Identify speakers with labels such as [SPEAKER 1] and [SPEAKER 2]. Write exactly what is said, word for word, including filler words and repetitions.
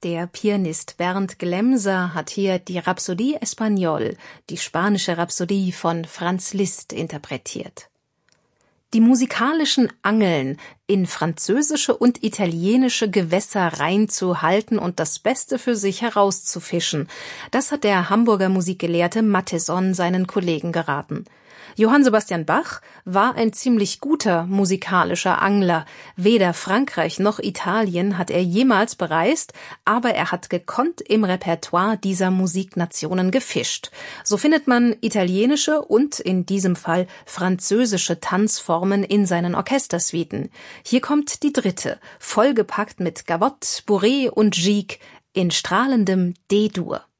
[SPEAKER 1] Der Pianist Bernd Glemser hat hier die Rhapsodie Espagnole, die spanische Rhapsodie von Franz Liszt, interpretiert. Die musikalischen Angeln in französische und italienische Gewässer reinzuhalten und das Beste für sich herauszufischen, das hat der Hamburger Musikgelehrte Matteson seinen Kollegen geraten. Johann Sebastian Bach war ein ziemlich guter musikalischer Angler. Weder Frankreich noch Italien hat er jemals bereist, aber er hat gekonnt im Repertoire dieser Musiknationen gefischt. So findet man italienische und in diesem Fall französische Tanzformen in seinen Orchestersuiten. Hier kommt die dritte, vollgepackt mit Gavotte, Bourrée und Gigue in strahlendem D-Dur.